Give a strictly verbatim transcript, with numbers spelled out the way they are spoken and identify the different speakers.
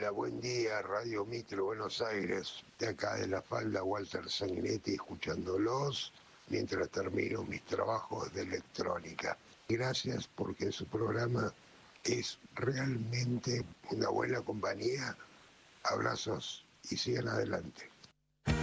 Speaker 1: día, buen día, Radio Mitre, Buenos Aires. De acá de La Falda, Walter Sanguinetti, escuchándolos mientras termino mis trabajos de electrónica. Gracias porque su programa es realmente una buena compañía. Abrazos y sigan adelante.